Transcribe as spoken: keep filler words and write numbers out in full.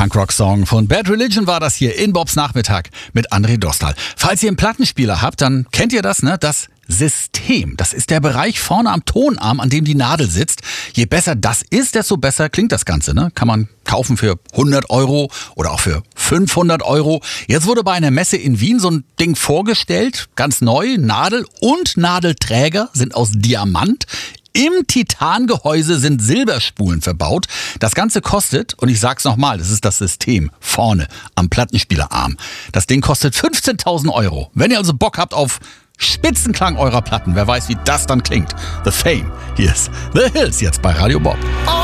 Punkrock-Song von Bad Religion war das hier in Bobs Nachmittag mit André Dostal. Falls ihr einen Plattenspieler habt, dann kennt ihr das, ne? Das System. Das ist der Bereich vorne am Tonarm, an dem die Nadel sitzt. Je besser das ist, desto besser klingt das Ganze, ne? Kann man kaufen für hundert Euro oder auch für fünfhundert Euro. Jetzt wurde bei einer Messe in Wien so ein Ding vorgestellt, ganz neu. Nadel und Nadelträger sind aus Diamant. Im Titangehäuse sind Silberspulen verbaut. Das Ganze kostet, und ich sag's nochmal, das ist das System vorne am Plattenspielerarm. Das Ding kostet fünfzehntausend Euro. Wenn ihr also Bock habt auf Spitzenklang eurer Platten, wer weiß, wie das dann klingt. The Fame. Hier ist The Hills jetzt bei Radio Bob.